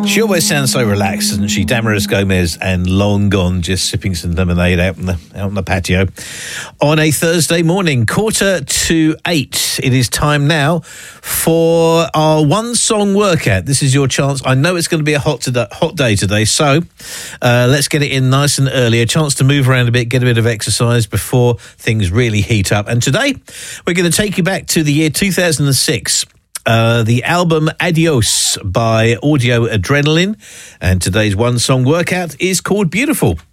She always sounds so relaxed, doesn't she? Damaris Gomez and Long Gone, just sipping some lemonade out on the patio. On a Thursday morning, 7:45. It is time now for our one-song workout. This is your chance. I know it's going to be a hot day today, so let's get it in nice and early. A chance to move around a bit, get a bit of exercise before things really heat up. And today, we're going to take you back to the year 2006. The album Adios by Audio Adrenaline, and today's one-song workout is called Beautiful.